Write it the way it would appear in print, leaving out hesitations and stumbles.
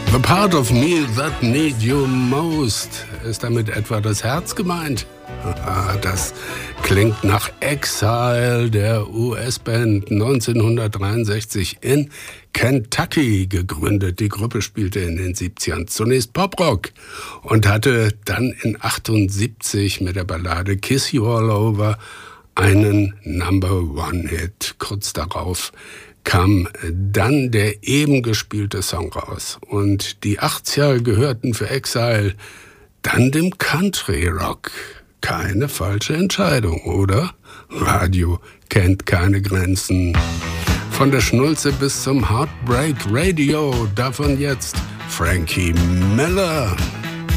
The part of me that need you most. Ist damit etwa das Herz gemeint? Das klingt nach Exile, der US-Band 1963 in Kentucky gegründet. Die Gruppe spielte in den 70ern zunächst Poprock und hatte dann in 78 mit der Ballade Kiss You All Over einen Number-One-Hit. Kurz darauf kam dann der eben gespielte Song raus. Und die 80er gehörten für Exile dann dem Country-Rock. Keine falsche Entscheidung, oder? Radio kennt keine Grenzen. Von der Schnulze bis zum Heartbreak Radio, davon jetzt Frankie Miller.